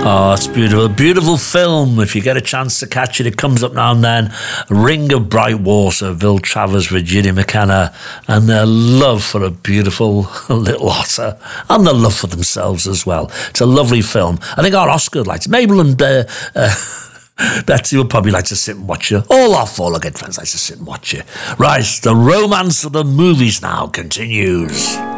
Oh, it's beautiful. Beautiful film. If you get a chance to catch it, it comes up now and then. Ring of Bright Water, Bill Travers, Virginia McKenna, and their love for a beautiful little otter, and their love for themselves as well. It's a lovely film. I think our Oscar likes Mabel and Betsy would probably like to sit and watch you. All our four good friends like to sit and watch you. Right, the romance of the movies now continues.